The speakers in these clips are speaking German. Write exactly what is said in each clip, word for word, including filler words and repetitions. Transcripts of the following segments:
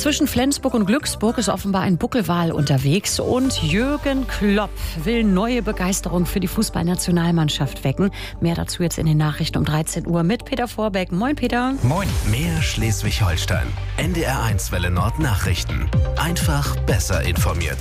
Zwischen Flensburg und Glücksburg ist offenbar ein Buckelwal unterwegs und Jürgen Klopp will neue Begeisterung für die Fußballnationalmannschaft wecken. Mehr dazu jetzt in den Nachrichten um dreizehn Uhr mit Peter Vorbeck. Moin Peter. Moin. Mehr Schleswig-Holstein. N D R eins Welle Nord Nachrichten. Einfach besser informiert.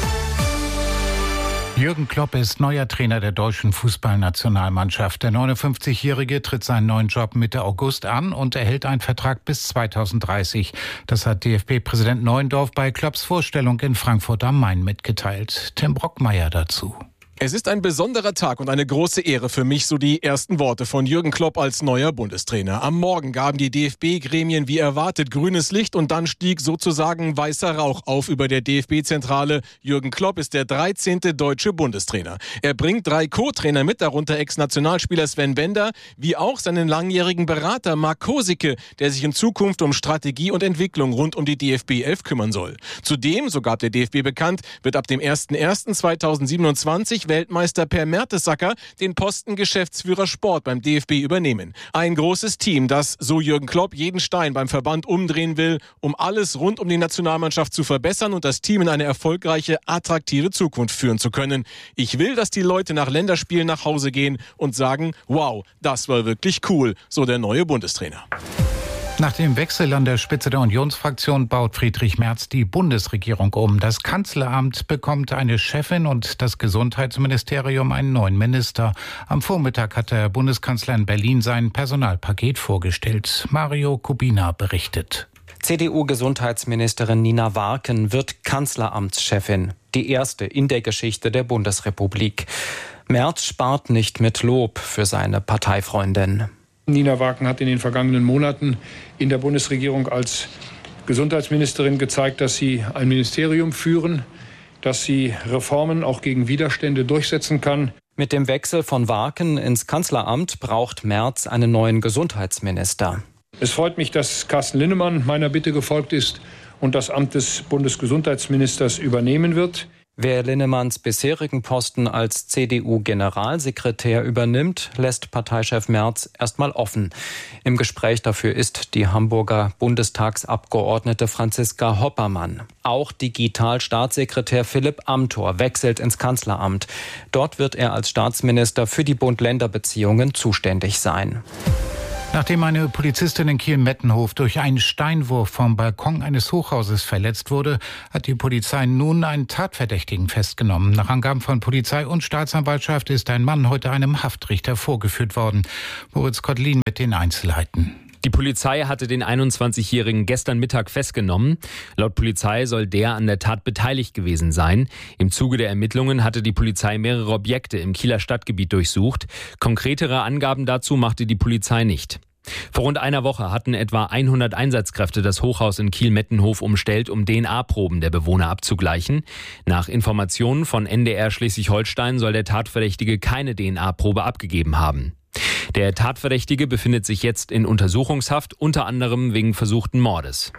Jürgen Klopp ist neuer Trainer der deutschen Fußballnationalmannschaft. Der neunundfünfzigjährige tritt seinen neuen Job Mitte August an und erhält einen Vertrag bis zweitausenddreißig. Das hat D F B-Präsident Neuendorf bei Klopps Vorstellung in Frankfurt am Main mitgeteilt. Tim Brockmeier dazu. Es ist ein besonderer Tag und eine große Ehre für mich, so die ersten Worte von Jürgen Klopp als neuer Bundestrainer. Am Morgen gaben die D F B-Gremien wie erwartet grünes Licht und dann stieg sozusagen weißer Rauch auf über der D F B-Zentrale. Jürgen Klopp ist der dreizehnte deutsche Bundestrainer. Er bringt drei Co-Trainer mit, darunter Ex-Nationalspieler Sven Bender, wie auch seinen langjährigen Berater Marc Kosicke, der sich in Zukunft um Strategie und Entwicklung rund um die D F B elf kümmern soll. Zudem, so gab der D F B bekannt, wird ab dem ersten ersten zweitausendsiebenundzwanzig Weltmeister Per Mertesacker den Posten Geschäftsführer Sport beim D F B übernehmen. Ein großes Team, das, so Jürgen Klopp, jeden Stein beim Verband umdrehen will, um alles rund um die Nationalmannschaft zu verbessern und das Team in eine erfolgreiche, attraktive Zukunft führen zu können. Ich will, dass die Leute nach Länderspielen nach Hause gehen und sagen, wow, das war wirklich cool, so der neue Bundestrainer. Nach dem Wechsel an der Spitze der Unionsfraktion baut Friedrich Merz die Bundesregierung um. Das Kanzleramt bekommt eine Chefin und das Gesundheitsministerium einen neuen Minister. Am Vormittag hat der Bundeskanzler in Berlin sein Personalpaket vorgestellt. Mario Kubina berichtet. C D U-Gesundheitsministerin Nina Warken wird Kanzleramtschefin. Die erste in der Geschichte der Bundesrepublik. Merz spart nicht mit Lob für seine Parteifreundin. Nina Warken hat in den vergangenen Monaten in der Bundesregierung als Gesundheitsministerin gezeigt, dass sie ein Ministerium führen, dass sie Reformen auch gegen Widerstände durchsetzen kann. Mit dem Wechsel von Warken ins Kanzleramt braucht Merz einen neuen Gesundheitsminister. Es freut mich, dass Carsten Linnemann meiner Bitte gefolgt ist und das Amt des Bundesgesundheitsministers übernehmen wird. Wer Linnemanns bisherigen Posten als C D U-Generalsekretär übernimmt, lässt Parteichef Merz erstmal offen. Im Gespräch dafür ist die Hamburger Bundestagsabgeordnete Franziska Hoppermann. Auch Digital-Staatssekretär Philipp Amthor wechselt ins Kanzleramt. Dort wird er als Staatsminister für die Bund-Länder-Beziehungen zuständig sein. Nachdem eine Polizistin in Kiel-Mettenhof durch einen Steinwurf vom Balkon eines Hochhauses verletzt wurde, hat die Polizei nun einen Tatverdächtigen festgenommen. Nach Angaben von Polizei und Staatsanwaltschaft ist ein Mann heute einem Haftrichter vorgeführt worden. Moritz Kotlin mit den Einzelheiten. Die Polizei hatte den einundzwanzigjährigen gestern Mittag festgenommen. Laut Polizei soll der an der Tat beteiligt gewesen sein. Im Zuge der Ermittlungen hatte die Polizei mehrere Objekte im Kieler Stadtgebiet durchsucht. Konkretere Angaben dazu machte die Polizei nicht. Vor rund einer Woche hatten etwa hundert Einsatzkräfte das Hochhaus in Kiel-Mettenhof umstellt, um D N A-Proben der Bewohner abzugleichen. Nach Informationen von N D R Schleswig-Holstein soll der Tatverdächtige keine D N A-Probe abgegeben haben. Der Tatverdächtige befindet sich jetzt in Untersuchungshaft, unter anderem wegen versuchten Mordes.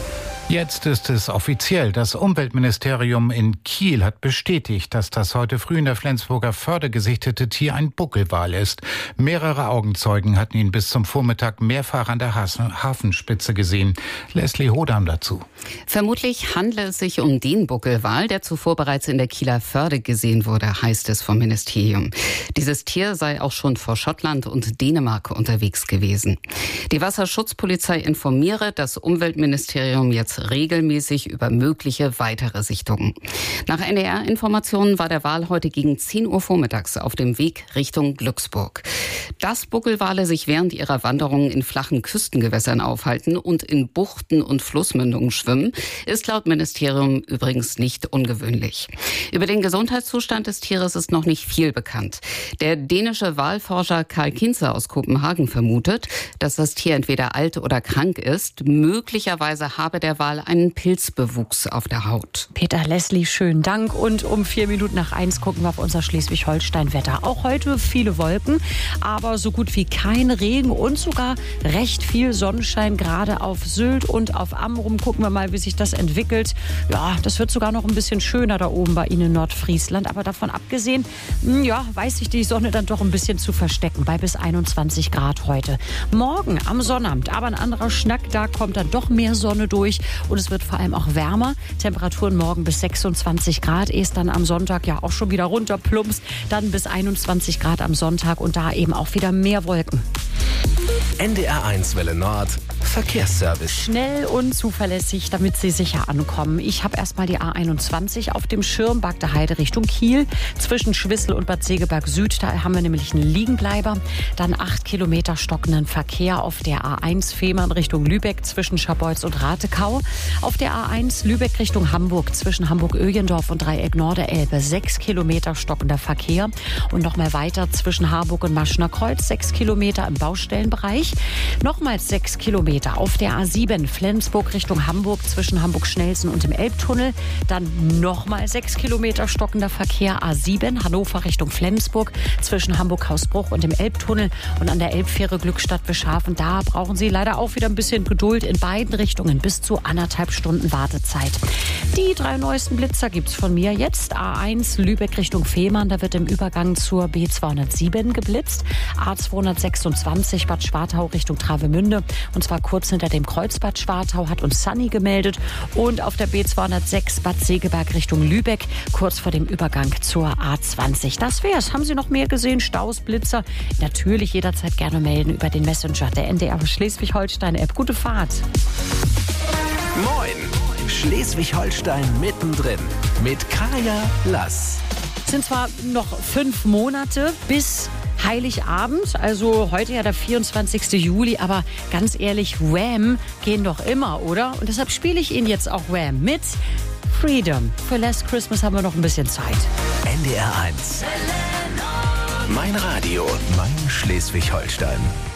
Jetzt ist es offiziell. Das Umweltministerium in Kiel hat bestätigt, dass das heute früh in der Flensburger Förde gesichtete Tier ein Buckelwal ist. Mehrere Augenzeugen hatten ihn bis zum Vormittag mehrfach an der Hafenspitze gesehen. Leslie Hodam dazu. Vermutlich handle es sich um den Buckelwal, der zuvor bereits in der Kieler Förde gesehen wurde, heißt es vom Ministerium. Dieses Tier sei auch schon vor Schottland und Dänemark unterwegs gewesen. Die Wasserschutzpolizei informiere das Umweltministerium jetzt regelmäßig über mögliche weitere Sichtungen. Nach N D R-Informationen war der Wal heute gegen zehn Uhr vormittags auf dem Weg Richtung Glücksburg. Dass Buckelwale sich während ihrer Wanderungen in flachen Küstengewässern aufhalten und in Buchten und Flussmündungen schwimmen, ist laut Ministerium übrigens nicht ungewöhnlich. Über den Gesundheitszustand des Tieres ist noch nicht viel bekannt. Der dänische Walforscher Karl Kinze aus Kopenhagen vermutet, dass das Tier entweder alt oder krank ist. Möglicherweise habe der Wal einen Pilzbewuchs auf der Haut. Peter, Leslie, schönen Dank. Und um vier Minuten nach eins gucken wir auf unser Schleswig-Holstein-Wetter. Auch heute viele Wolken, aber so gut wie kein Regen und sogar recht viel Sonnenschein, gerade auf Sylt und auf Amrum. Gucken wir mal, wie sich das entwickelt. Ja, das wird sogar noch ein bisschen schöner da oben bei Ihnen in Nordfriesland. Aber davon abgesehen, ja, weiß ich die Sonne dann doch ein bisschen zu verstecken. Bei bis einundzwanzig Grad heute. Morgen am Sonnabend, aber ein anderer Schnack, da kommt dann doch mehr Sonne durch. und es wird vor allem auch wärmer. Temperaturen morgen bis sechsundzwanzig Grad, ehe es dann am Sonntag ja auch schon wieder runterplumpst, dann bis einundzwanzig Grad am Sonntag und da eben auch wieder mehr Wolken. N D R eins Welle Nord Verkehrsservice. Schnell und zuverlässig, damit Sie sicher ankommen. Ich habe erstmal die A einundzwanzig auf dem Schirm, Bagde Heide Richtung Kiel. Zwischen Schwissel und Bad Segeberg Süd, da haben wir nämlich einen Liegenbleiber. Dann acht Kilometer stockenden Verkehr auf der A eins Fehmarn Richtung Lübeck zwischen Scharbeutz und Ratekau. Auf der A eins Lübeck Richtung Hamburg zwischen Hamburg-Öjendorf und Dreieck Norderelbe. Sechs Kilometer stockender Verkehr. Und nochmal weiter zwischen Harburg und Maschner Kreuz. Sechs Kilometer im Baustellenbereich. Nochmals sechs Kilometer auf der A sieben Flensburg Richtung Hamburg zwischen Hamburg-Schnelsen und dem Elbtunnel. Dann nochmal sechs Kilometer stockender Verkehr A sieben Hannover Richtung Flensburg zwischen Hamburg-Hausbruch und dem Elbtunnel. Und an der Elbfähre Glückstadt-Beschhafen, da brauchen Sie leider auch wieder ein bisschen Geduld in beiden Richtungen, bis zu anderthalb Stunden Wartezeit. Die drei neuesten Blitzer gibt's von mir jetzt. A eins Lübeck Richtung Fehmarn, da wird im Übergang zur B zweihundertsieben geblitzt. A zweihundertsechsundzwanzig Bad Schwartau Richtung Travemünde, und zwar kurz hinter dem Kreuz Bad Schwartau, hat uns Sunny gemeldet. Und auf der B zweihundertsechs Bad Segeberg Richtung Lübeck, kurz vor dem Übergang zur A zwanzig. Das wär's. Haben Sie noch mehr gesehen? Staus, Blitzer? Natürlich jederzeit gerne melden über den Messenger der N D R Schleswig-Holstein-App. Gute Fahrt. Moin! Schleswig-Holstein mittendrin mit Kaya Lass. Es sind zwar noch fünf Monate bis Heiligabend, also heute ja der vierundzwanzigste Juli, aber ganz ehrlich, Wham gehen doch immer, oder? Und deshalb spiele ich Ihnen jetzt auch Wham mit Freedom. Für Last Christmas haben wir noch ein bisschen Zeit. N D R eins. Mein Radio, mein Schleswig-Holstein.